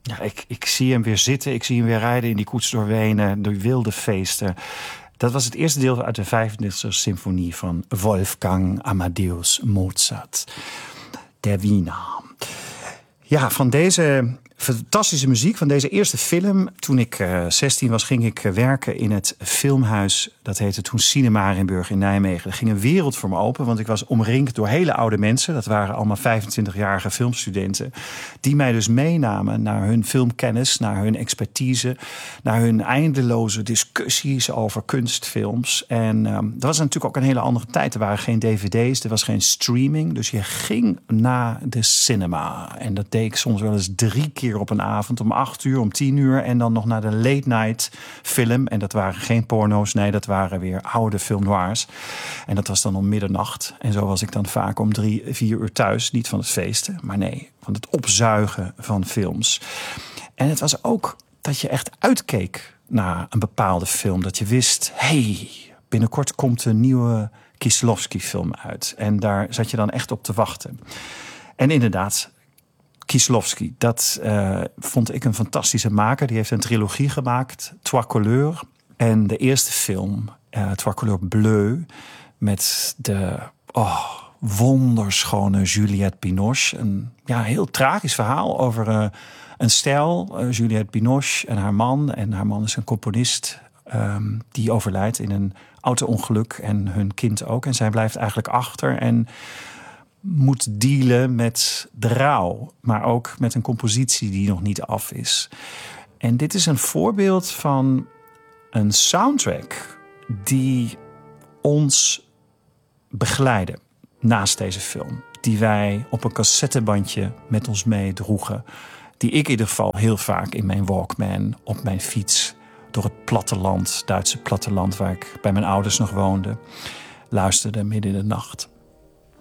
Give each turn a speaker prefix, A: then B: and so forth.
A: Ja, ik zie hem weer zitten, ik zie hem weer rijden in die koets door Wenen, door wilde feesten. Dat was het eerste deel uit de 35e symfonie van Wolfgang Amadeus Mozart, Der Wiener. Ja, van deze fantastische muziek, van deze eerste film. Toen ik 16 was, ging ik werken in het filmhuis. Dat heette toen Cinema Arenburg in Nijmegen. Er ging een wereld voor me open, want ik was omringd door hele oude mensen. Dat waren allemaal 25-jarige filmstudenten. Die mij dus meenamen naar hun filmkennis, naar hun expertise, naar hun eindeloze discussies over kunstfilms. En dat was natuurlijk ook een hele andere tijd. Er waren geen dvd's, er was geen streaming. Dus je ging naar de cinema. En dat deed ik soms wel eens 3 keer op een avond, om 8 uur, om 10 uur. En dan nog naar de late night film. En dat waren geen porno's, nee, dat waren weer oude film noirs. En dat was dan om middernacht. En zo was ik dan vaak om 3, 4 uur thuis. Niet van het feesten, maar nee, van het opzuigen van films. En het was ook dat je echt uitkeek naar een bepaalde film. Dat je wist, hey, binnenkort komt een nieuwe Kieslowski-film uit. En daar zat je dan echt op te wachten. En inderdaad, Kieslowski, dat vond ik een fantastische maker. Die heeft een trilogie gemaakt, Trois Couleurs. En de eerste film, Trois Couleurs Bleu, met de wonderschone Juliette Binoche. Een heel tragisch verhaal over een stel, Juliette Binoche en haar man. En haar man is een componist die overlijdt in een auto-ongeluk en hun kind ook. En zij blijft eigenlijk achter en moet dealen met de rouw, maar ook met een compositie die nog niet af is. En dit is een voorbeeld van een soundtrack die ons begeleidde naast deze film. Die wij op een cassettebandje met ons meedroegen. Die ik in ieder geval heel vaak in mijn Walkman op mijn fiets door het platteland, Duitse platteland waar ik bij mijn ouders nog woonde, luisterde midden in de nacht.